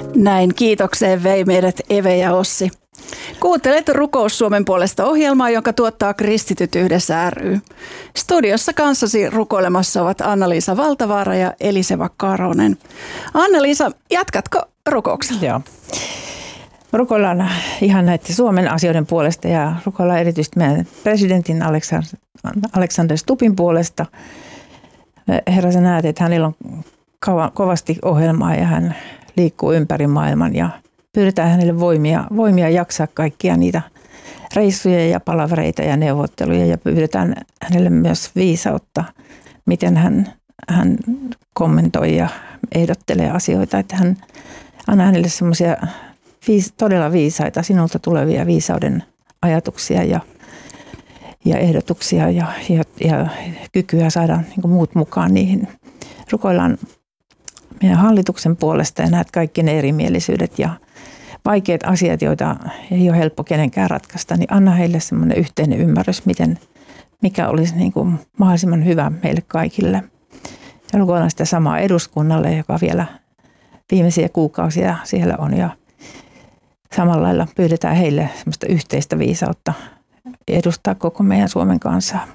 Näin kiitokseen vei meidät Eve ja Ossi. Kuuntelet Rukous Suomen puolesta -ohjelmaa, jonka tuottaa Kristityt yhdessä ry. Studiossa kanssasi rukoilemassa ovat Anna-Liisa Valtavaara ja Eliseva Karonen. Anna-Liisa, jatkatko rukouksella? Joo. Rukoillaan ihan näiden Suomen asioiden puolesta ja rukoillaan erityisesti meidän presidentin Alexander Stubbin puolesta. Herra, sä näet, että hänellä on kovasti ohjelmaa ja hän liikkuu ympäri maailman ja pyydetään hänelle voimia jaksaa kaikkia niitä reissuja ja palavereita ja neuvotteluja ja pyydetään hänelle myös viisautta, miten hän kommentoi ja ehdottelee asioita, että hän antaa hänelle semmoisia todella viisaita, sinulta tulevia viisauden ajatuksia ja ehdotuksia ja kykyä saada niin muut mukaan niihin. Rukoillaan meidän hallituksen puolesta ja näet kaikki ne erimielisyydet ja vaikeat asiat, joita ei ole helppo kenenkään ratkaista, niin anna heille semmoinen yhteinen ymmärrys, mikä olisi niin kuin mahdollisimman hyvä meille kaikille. Ja rukoillaan sitä samaa eduskunnalle, joka vielä viimeisiä kuukausia siellä on ja samalla lailla pyydetään heille semmoista yhteistä viisautta edustaa koko meidän Suomen kansaa.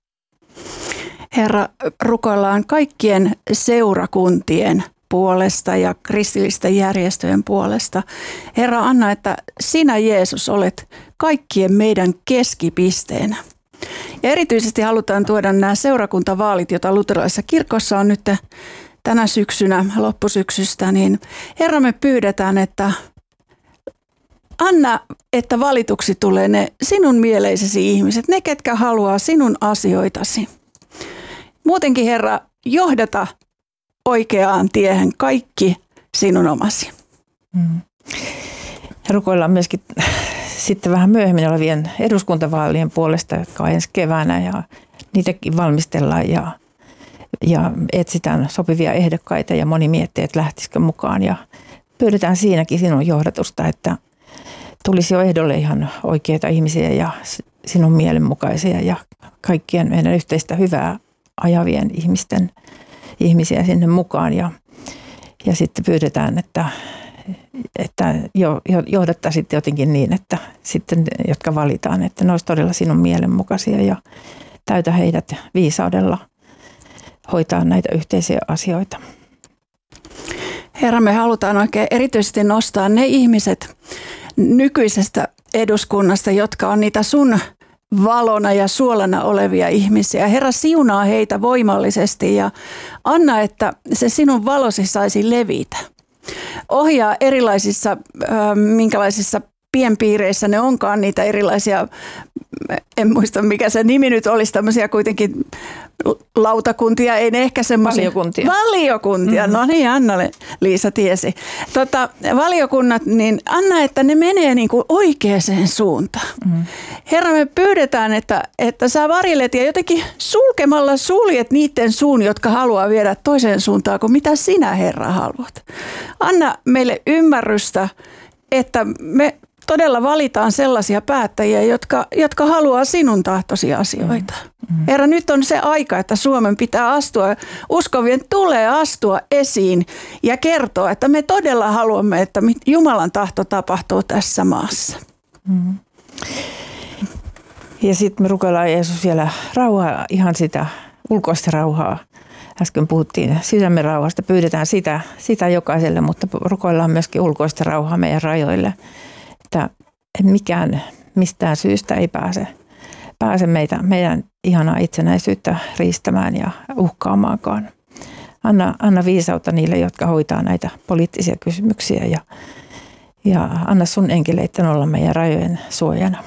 Herra, rukoillaan kaikkien seurakuntien puolesta ja kristillisten järjestöjen puolesta. Herra, anna, että sinä Jeesus olet kaikkien meidän keskipisteenä. Ja erityisesti halutaan tuoda nämä seurakuntavaalit, joita luterilaisessa kirkossa on nyt tänä syksynä, loppusyksystä, niin Herra, me pyydetään, että anna, että valituksi tulee ne sinun mieleisesi ihmiset, ne ketkä haluaa sinun asioitasi. Muutenkin Herra, johdata oikeaan tiehen kaikki sinun omasi. Rukoillaan myöskin sitten vähän myöhemmin olevien eduskuntavaalien puolesta, jotka on ensi keväänä ja niitäkin valmistellaan ja etsitään sopivia ehdokkaita ja moni miettii, että lähtisikö mukaan ja pyydetään siinäkin sinun johdatusta, että tulisi jo ehdolle ihan oikeita ihmisiä ja sinun mielenmukaisia ja kaikkien meidän yhteistä hyvää ajavien ihmisiä sinne mukaan ja sitten pyydetään, että johdattaisiin jotenkin niin, että sitten jotka valitaan, että ne olisi todella sinun mielenmukaisia ja täytä heidät viisaudella hoitaa näitä yhteisiä asioita. Herra, me halutaan oikein erityisesti nostaa ne ihmiset nykyisestä eduskunnasta, jotka on niitä sun valona ja suolana olevia ihmisiä. Herra, siunaa heitä voimallisesti ja anna, että se sinun valosi saisi levitä. Ohjaa erilaisissa, minkälaisissa pienpiireissä ne onkaan niitä erilaisia, en muista mikä se nimi nyt olisi, tämmöisiä kuitenkin lautakuntia, ei ne ehkä semmoisia. Valiokuntia, no niin, Anna-Liisa tiesi. Valiokunnat, niin anna, että ne menee niin kuin oikeaan suuntaan. Herra, me pyydetään, että sä varjelet ja jotenkin sulkemalla suljet niiden suun, jotka haluaa viedä toiseen suuntaan kuin mitä sinä, Herra, haluat. Anna meille ymmärrystä, että me todella valitaan sellaisia päättäjiä, jotka haluaa sinun tahtosi asioita. Herra, nyt on se aika, että Suomen pitää astua, uskovien tulee astua esiin ja kertoa, että me todella haluamme, että Jumalan tahto tapahtuu tässä maassa. Ja sitten me rukoillaan Jeesus vielä rauhaa, ihan sitä ulkoista rauhaa. Äsken puhuttiin sydämen rauhasta, pyydetään sitä jokaiselle, mutta rukoillaan myöskin ulkoista rauhaa meidän rajoille. Että mistään syystä ei pääse meidän ihanaa itsenäisyyttä riistämään ja uhkaamaankaan. Anna viisautta niille, jotka hoitaa näitä poliittisia kysymyksiä ja anna sun enkeleitten olla meidän rajojen suojana.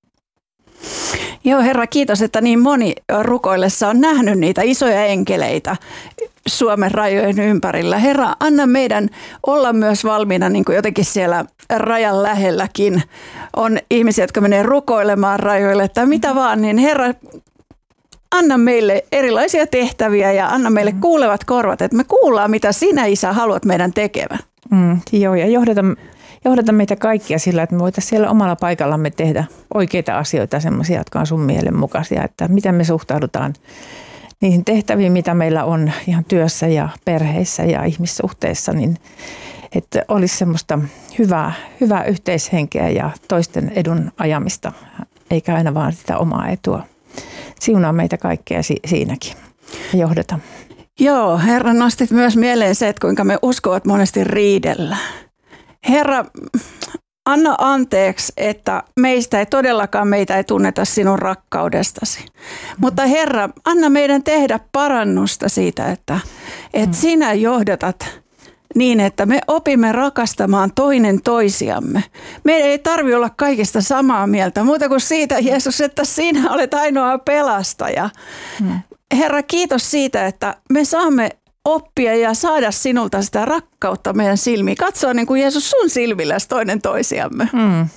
Joo, Herra, kiitos, että niin moni rukoillessa on nähnyt niitä isoja enkeleitä Suomen rajojen ympärillä. Herra, anna meidän olla myös valmiina, niin kuin jotenkin siellä rajan lähelläkin on ihmisiä, jotka menee rukoilemaan rajoille tai mitä vaan, niin Herra, anna meille erilaisia tehtäviä ja anna meille kuulevat korvat, että me kuullaan, mitä sinä, Isä, haluat meidän tekevän. Joo, ja johdata meitä kaikkia sillä, että me voitaisiin siellä omalla paikallamme tehdä oikeita asioita, semmoisia, jotka on sun mielen mukaisia, että miten me suhtaudutaan niihin tehtäviin, mitä meillä on ihan työssä ja perheissä ja ihmissuhteissa, niin että olisi semmoista hyvää yhteishenkeä ja toisten edun ajamista, eikä aina vaan sitä omaa etua. Siunaa meitä kaikkea siinäkin ja johdata. Joo, Herra, nostit myös mieleen se, että kuinka me uskovat monesti riidellään. Herra, anna anteeksi, että meitä ei tunneta sinun rakkaudestasi. Mutta Herra, anna meidän tehdä parannusta siitä, että sinä johdatat niin, että me opimme rakastamaan toinen toisiamme. Meidän ei tarvitse olla kaikista samaa mieltä, muuta kuin siitä, Jeesus, että sinä olet ainoa pelastaja. Herra, kiitos siitä, että me saamme oppia ja saada sinulta sitä rakkautta meidän silmiin. Katsoa niin kuin Jeesus sun silmilläsi toinen toisiamme.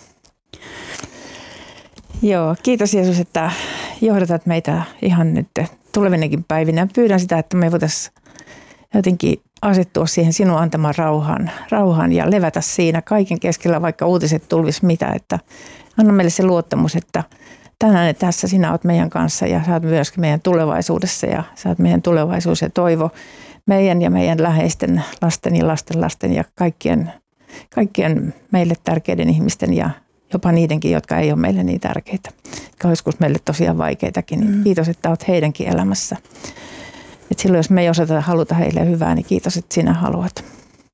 Joo, kiitos Jeesus, että johdatat meitä ihan nyt tulevinakin päivinä. Pyydän sitä, että me voitaisiin jotenkin asettua siihen sinun antamaan rauhaan ja levätä siinä kaiken keskellä, vaikka uutiset tulvis mitä. Että anna meille se luottamus, että tänään ja tässä sinä olet meidän kanssa ja sä oot myöskin meidän tulevaisuudessa ja sä oot meidän tulevaisuus ja toivo meidän ja meidän läheisten lasten ja lasten ja kaikkien meille tärkeiden ihmisten ja jopa niidenkin, jotka ei ole meille niin tärkeitä, jotka on joskus meille tosiaan vaikeitakin. Niin kiitos, että olet heidänkin elämässä. Et silloin, jos me ei osata haluta heille hyvää, niin kiitos, että sinä haluat.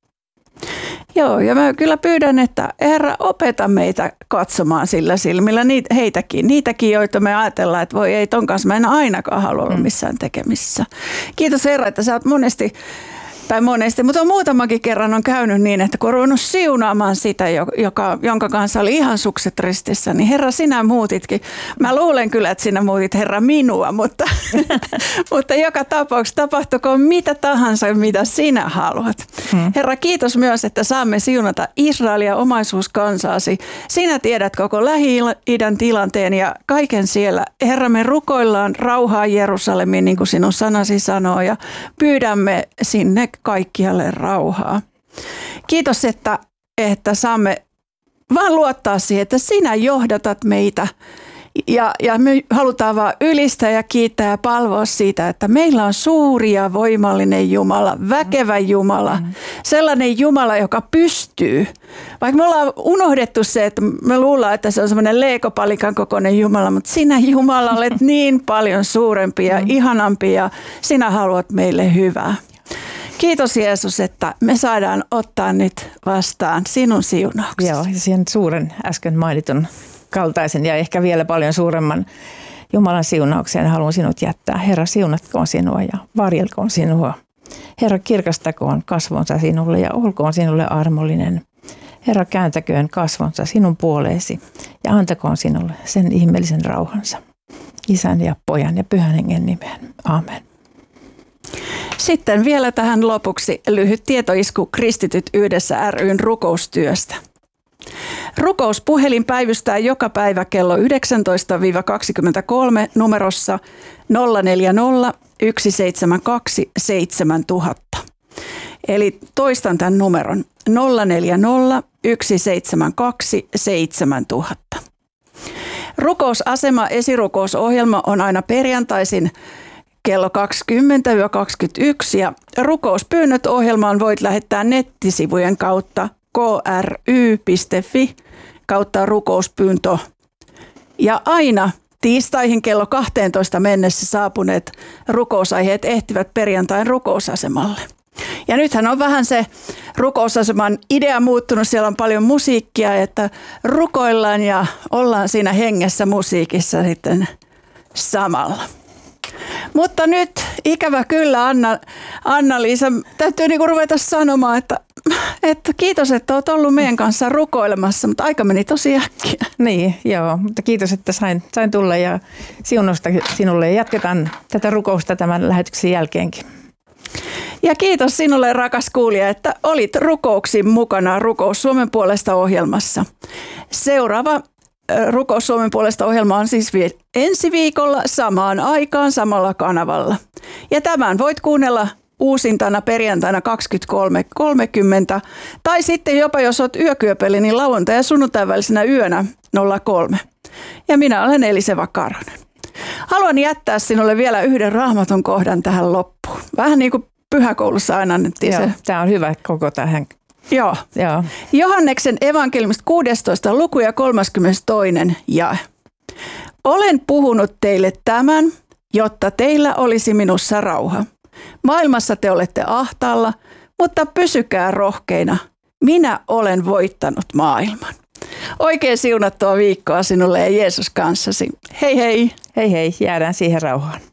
Joo, ja mä kyllä pyydän, että Herra, opeta meitä katsomaan sillä silmillä niitäkin, joita me ajatellaan, että voi ei, ton kanssa mä en ainakaan halua olla missään tekemissä. Kiitos Herra, että sä oot monesti, mutta muutamakin kerran on käynyt niin, että kun on ruvennut siunaamaan sitä, jonka kanssa oli ihan sukset ristissä, niin Herra, sinä muutitkin. Mä luulen kyllä, että sinä muutit Herra minua, mutta joka tapauksessa tapahtukoon mitä tahansa, mitä sinä haluat. Herra, kiitos myös, että saamme siunata Israelia omaisuuskansaasi. Sinä tiedät koko Lähi-idän tilanteen ja kaiken siellä. Herra, me rukoillaan rauhaa Jerusalemiin, niin kuin sinun sanasi sanoo, ja pyydämme sinne kaikkialle rauhaa. Kiitos, että saamme vaan luottaa siihen, että sinä johdatat meitä ja me halutaan vaan ylistää ja kiittää ja palvoa siitä, että meillä on suuri ja voimallinen Jumala, väkevä Jumala, sellainen Jumala, joka pystyy. Vaikka me ollaan unohdettu se, että me luullaan, että se on semmoinen leekopalikan kokoinen Jumala, mutta sinä Jumala olet niin paljon suurempi ja ihanampi ja sinä haluat meille hyvää. Kiitos Jeesus, että me saadaan ottaa nyt vastaan sinun siunauksesi. Joo, ja siihen suuren äsken mainitun kaltaisen ja ehkä vielä paljon suuremman Jumalan siunaukseen haluan sinut jättää. Herra, siunatkoon sinua ja varjelkoon sinua. Herra, kirkastakoon kasvonsa sinulle ja olkoon sinulle armollinen. Herra, kääntäköön kasvonsa sinun puoleesi ja antakoon sinulle sen ihmeellisen rauhansa. Isän ja Pojan ja Pyhän Hengen nimeen. Amen. Sitten vielä tähän lopuksi lyhyt tietoisku Kristityt yhdessä ryn rukoustyöstä. Rukouspuhelin päivystää joka päivä kello 19-23 numerossa 040 172 7000. Eli toistan tämän numeron 040 172 7000. Rukousasema esirukousohjelma on aina perjantaisin kello 20-21 ja rukouspyynnöt ohjelmaan voit lähettää nettisivujen kautta kry.fi kautta rukouspyyntö. Ja aina tiistaihin kello 12 mennessä saapuneet rukousaiheet ehtivät perjantain rukousasemalle. Ja nythän on vähän se rukousaseman idea muuttunut, siellä on paljon musiikkia, että rukoillaan ja ollaan siinä hengessä musiikissa sitten samalla. Mutta nyt ikävä kyllä Anna-Liisa, täytyy niinku ruveta sanomaan, että kiitos, että olet ollut meidän kanssa rukoilemassa, mutta aika meni tosi äkkiä. Niin, joo, mutta kiitos, että sain tulla ja siunosta sinulle ja jatketaan tätä rukousta tämän lähetyksen jälkeenkin. Ja kiitos sinulle, rakas kuulija, että olit rukouksin mukana Rukous Suomen puolesta -ohjelmassa. Seuraava Rukous Suomen puolesta -ohjelma on siis ensi viikolla samaan aikaan samalla kanavalla. Ja tämän voit kuunnella uusintana perjantaina 23.30 tai sitten jopa jos olet yökyöpeli, niin lauantai- ja sunnuntain välisenä yönä 03. Ja minä olen Eliseva Karonen. Haluan jättää sinulle vielä yhden Raamatun kohdan tähän loppuun. Vähän niin kuin pyhäkoulussa aina annettiin se. Tämä on hyvä koko tähän Joo. Joo. Johanneksen evankeliumista 16. luku ja 32. jae. Olen puhunut teille tämän, jotta teillä olisi minussa rauha. Maailmassa te olette ahtaalla, mutta pysykää rohkeina. Minä olen voittanut maailman. Oikein siunattua viikkoa sinulle ja Jeesus kanssasi. Hei hei! Hei hei, jäädään siihen rauhaan.